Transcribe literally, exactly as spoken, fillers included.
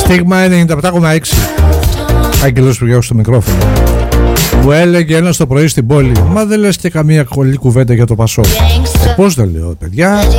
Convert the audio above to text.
Στίγμα ενενήντα επτά κόμμα έξι. Άγγελος Πυριώκος στο μικρόφωνο. Που έλεγε ένας το πρωί στην πόλη: μα δεν λες και καμία κολλή κουβέντα για το Πασόκ. Πώς το λέω, παιδιά?